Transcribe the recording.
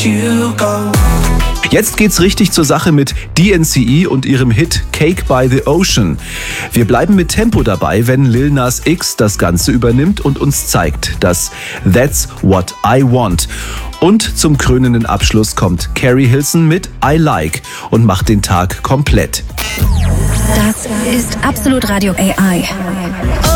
Jetzt geht's richtig zur Sache mit DNCE und ihrem Hit Cake by the Ocean. Wir bleiben mit Tempo dabei, wenn Lil Nas X das Ganze übernimmt und uns zeigt, dass That's What I Want. Und zum krönenden Abschluss kommt Carrie Hilson mit I Like und macht den Tag komplett. Das ist Absolut Radio AI.